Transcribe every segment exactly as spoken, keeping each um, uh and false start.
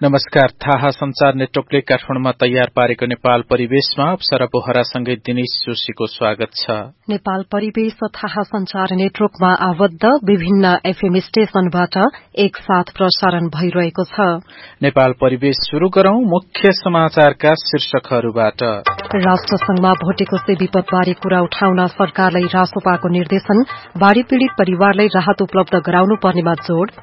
नमस्कार। थाहा संचार नेटवर्कले काठमाडौँमा तयार पारेको नेपाल परिवेशमा अप्सरा बोहरासँगै दिनेश जोशीको स्वागत छ। नेपाल परिवेश थाहा संचार नेटवर्कमा आबद्ध विभिन्न एफएम स्टेशनबाट एक साथ प्रसारण भइरहेको छ। नेपाल परिवेश शुरू गरौं मुख्य समाचारका शीर्षकहरूबाट। राष्ट्रसंघमा भोटेकोसे विपदबारे कुरा उठाउन सरकारलाई रासोपाको निर्देशन, बाढ़ी पीड़ित परिवारलाई राहत उपलब्ध गराउनु पर्नेमा जोड़।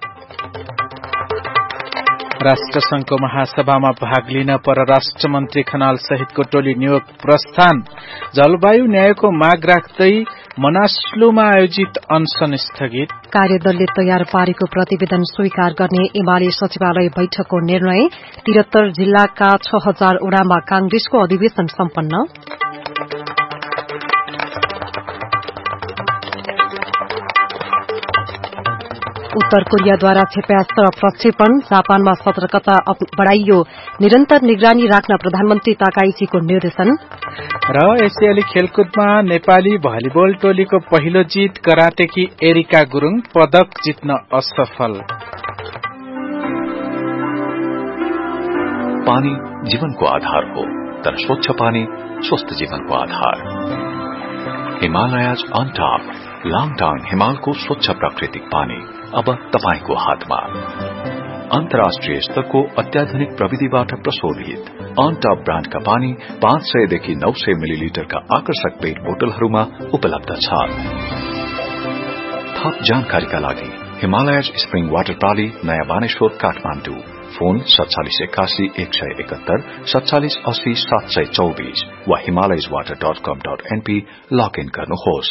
राष्ट्रसंघको महासभामा भाग लिन परराष्ट्र मन्त्री खनाल सहितको टोली न्यूयोर्क प्रस्थान, जलवायु न्यायको माग राख्दै मनास्लुमा आयोजित अनशन स्थगित। कार्यदलले तयार पारेको प्रतिवेदन स्वीकार गर्ने एमाले सचिवालय बैठकको निर्णय, त्रिहत्तर जिल्लाका छ हजार ओडामा कांग्रेसको अधिवेशन सम्पन्न। उत्तर कोरियाद्वारा क्षेपणास्त्र प्रक्षेपण, जापानमा सतर्कता बढ़ाइयो, निरन्तर निगरानी राख्न प्रधानमन्त्री ताकाइचीको निर्देशन। र एसियाली खेलकुदमा नेपाली भलिबल टोलीको पहिलो जित, कराटेकी एरिका गुरूङ पदक जित्न असफल। पानी जीवनको आधार हो, तर स्वच्छ पानी स्वस्थ जीवनको आधार। हिमालयज अन टप, लाङटाङ हिमालको स्वच्छ प्राकृतिक पानी अब तपाईको हातमा। अन्तर्राष्ट्रिय स्तरको अत्याधुनिक प्रविधिबाट प्रशोधित अन टप ब्रान्डका पानी पाँच सय देखि नौ सय मिलिलिटरका आकर्षक पेट बोतलहरूमा उपलब्ध छ। थप जानकारीका लागि हिमालयज स्प्रिङ वाटर प्रणाली, नयाँ बानेश्वर, काठमाडौँ। फोन सत्तालिस एकासी एक सय एकहत्तर, सत्तालिस अस्सी सात सय चौबीस वा हिमालयज वाटर डट कम डट एनपी लगइन गर्नुहोस्।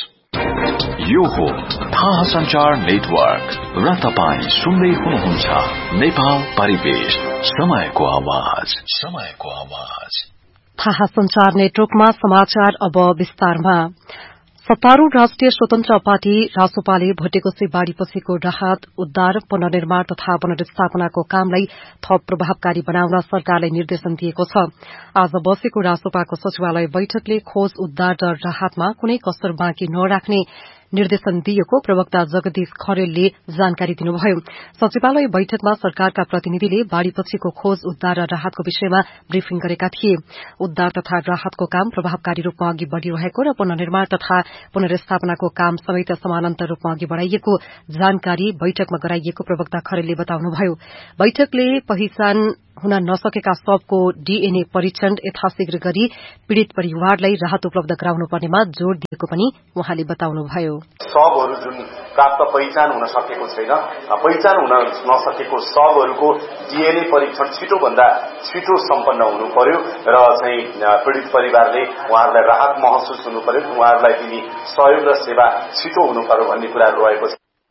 यो हो थाहा संचार नेटवर्क र तपाईं सुन्दै हुनुहुन्छ नेपाल परिवेश, समयको आवाज, समयको आवाज। थाहा संचार नेटवर्कमा समाचार अब विस्तारमा। सत्तारूढ़ राष्ट्रिय स्वतन्त्र पार्टी रासोपाले भोटेकोसे बाढ़ीपछिको राहत, उद्धार, पुनर्निर्माण तथा पुनर्स्थापनाको कामलाई थप प्रभावकारी बनाउन सरकारलाई निर्देशन दिएको छ। आज बसेको रासोपाको सचिवालय बैठकले खोज, उद्धार र राहतमा कुनै कसर बाँकी नराख्ने निर्देशन दिएको प्रवक्ता जगदीश खरेलले जानकारी दिनुभयो। सचिवालय बैठकमा सरकारका प्रतिनिधिले बाढ़ीपछिको खोज, उद्धार र राहतको विषयमा ब्रिफिङ गरेका थिए। उद्धार तथा राहतको काम प्रभावकारी रूपमा अघि बढ़िरहेको र पुनर्निर्माण तथा पुनर्स्थापनाको काम समेत समानान्तर रूपमा अघि बढ़ाइएको जानकारी बैठकमा गराइएको प्रवक्ता खरेलले बताउनुभयो। बैठकले पहिचान हुन नसकेका शवको डीएनए परीक्षण यथाशीघ्र गरी पीड़ित परिवारलाई राहत उपलब्ध गराउनु पर्नेमा जोड़ दिएको पनि उहाँले बताउनुभयो। शवहरू जुन प्राप्त पहिचान हुन सकेको छैन, पहिचान हुन नसकेको शवहरूको डीएनए परीक्षण छिटोभन्दा छिटो सम्पन्न हुनु पर्यो र चाहिँ पीड़ित परिवारले उहाँहरूलाई राहत महसुस हुनु पर्यो, उहाँहरूलाई दिने सहयोग र सेवा छिटो हुनु पर्यो भन्ने कुराहरू रहेको छ।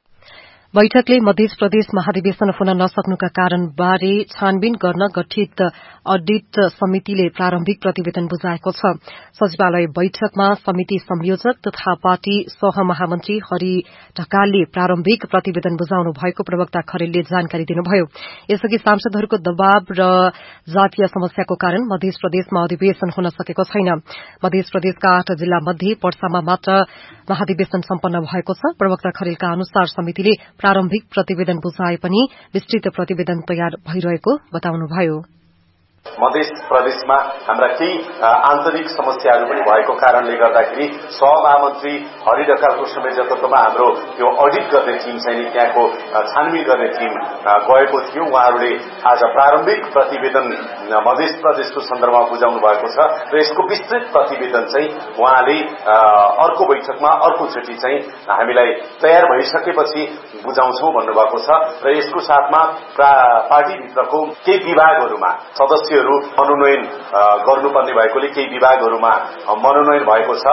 बैठकले मध्य प्रदेश महाधिवेशन हुन नसक्नुका कारणबारे छानबिन गर्न गठित अडिट समितिले प्रारम्भिक प्रतिवेदन बुझाएको छ। सचिवालय बैठकमा समिति संयोजक तथा पार्टी सहमहामन्त्री हरि ढकालले प्रारम्भिक प्रतिवेदन बुझाउनु भएको प्रवक्ता खरेलले जानकारी दिनुभयो। यसअघि सांसदहरूको दबाव र जातीय समस्याको कारण मध्य प्रदेशमा अधिवेशन हुन सकेको छैन। मध्य प्रदेशका आठ जिल्ला मध्ये पर्सामा मात्र महाधिवेशन सम्पन्न भएको छ। प्रवक्ता खरेलका अनुसार समितिले प्रारम्भिक प्रतिवेदन बुझाए पनि विस्तृत प्रतिवेदन तयार भइरहेको बताउनुभयो। मध्य प्रदेशमा हाम्रा केही आन्तरिक समस्याहरू पनि भएको कारणले गर्दाखेरि सहमहामन्त्री हरि ढकालको संयोजकत्वमा हाम्रो त्यो अडिट गर्ने टिम चाहिँ त्यहाँको छानबिन गर्ने टिम गएको थियो। उहाँहरूले आज प्रारम्भिक प्रतिवेदन मध्य प्रदेशको सन्दर्भमा बुझाउनु भएको छ र यसको विस्तृत प्रतिवेदन चाहिँ उहाँले अर्को बैठकमा अर्कोचोटि चाहिँ हामीलाई तयार भइसकेपछि बुझाउँछौं भन्नुभएको छ र यसको साथमा पार्टीभित्रको केही विभागहरूमा सदस्य मनोनयन गर्नुपर्ने भएकोले केही विभागहरूमा मनोनयन भएको छ।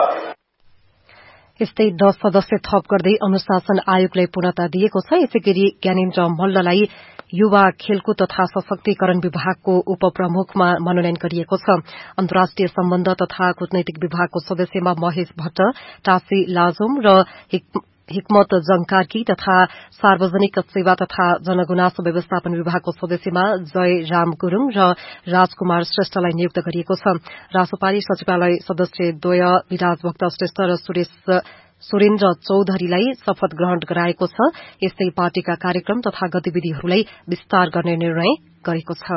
यस्तै दश सदस्य थप गर्दै अनुशासन आयोगलाई पूर्णता दिएको छ। यसैगरी ज्ञानेन्द्र मल्ललाई युवा खेलकुद तथा सशक्तिकरण विभागको उपप्रमुखमा मनोनयन गरिएको छ। अन्तर्राष्ट्रिय सम्बन्ध तथा कूटनैतिक विभागको सदस्यमा महेश भट्ट, टासी लाजोम र हिक्मत जंकारकी तथा सार्वजनिक सेवा तथा जनगुनासो व्यवस्थापन विभागको सदस्यमा जय राम गुरूङ र राजकुमार श्रेष्ठलाई नियुक्त गरिएको छ। रासोपाले सचिवालय सदस्य द्वय विराज भक्त श्रेष्ठ र सुरेश सुरेन्द्र चौधरीलाई शपथ ग्रहण गराएको छ। यस्तै पार्टीका कार्यक्रम तथा गतिविधिहरूलाई विस्तार गर्ने निर्णय गरेको छ।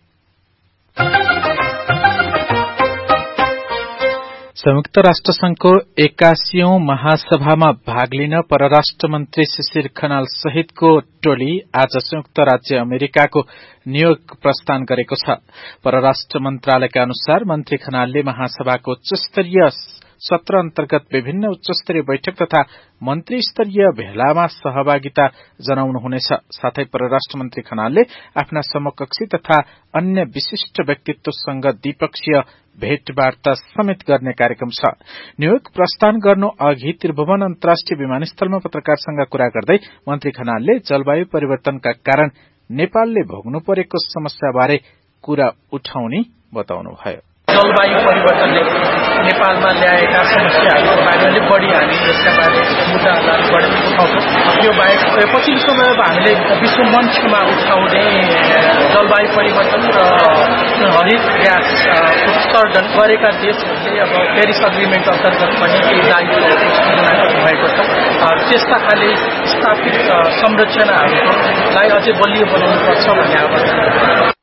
संयुक्त राष्ट्र संघको एक्कासीौं महासभामा भाग लिन परराष्ट्र मन्त्री शिशिर खनाल सहितको टोली आज संयुक्त राज्य अमेरिकाको न्यूयोर्क प्रस्थान गरेको छ। परराष्ट्र मन्त्रालयका अनुसार मन्त्री खनालले महासभाको उच्चस्तरीय सत्र अन्तर्गत विभिन्न उच्चस्तरीय बैठक तथा मन्त्री स्तरीय भेलामा सहभागिता जनाउनुहुनेछ। साथै परराष्ट्र मन्त्री खनालले आफ्ना समकक्षी तथा अन्य विशिष्ट व्यक्तित्वसँग द्विपक्षीय भेटवार्ता समेत गर्ने कार्यक्रम छ। न्यूयोर्क प्रस्थान गर्नु अघि त्रिभुवन अन्तर्राष्ट्रिय विमानस्थलमा पत्रकारसँग कुरा गर्दै मन्त्री खनालले जलवायु परिवर्तनका कारण नेपालले भोग्नु परेको समस्याबारे कुरा उठाउने बताउनुभयो। जलवायु परिवर्तनले नेपालमा ल्याएका समस्याहरूको बारे अलिक बढी हामी यसका बारे मुद्दाहरूलाई बढी उठाउँछौँ। यो बाहेक पछिल्लो समयमा हामीले विश्व मञ्चमा उठाउने जलवायु परिवर्तन र हरित ग्यास उत्सर्जन गरेका देशहरूले अब पेरिस अग्रिमेन्ट अन्तर्गत पनि केही दायित्व भएको छ। त्यस्ता खाले स्थापित संरचनाहरूलाई अझै बलियो बनाउनुपर्छ भन्ने आवाज।